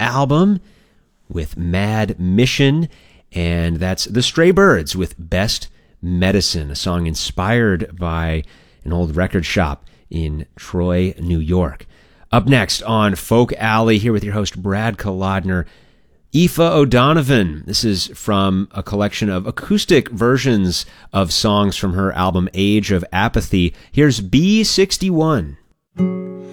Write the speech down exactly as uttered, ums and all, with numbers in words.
album with Mad Mission, and that's the Stray Birds with Best Medicine, a song inspired by an old record shop in Troy, New York. Up next on Folk Alley, here with your host Brad Kolodner, Aoife O'Donovan. This is from a collection of acoustic versions of songs from her album Age of Apathy. Here's B sixty-one.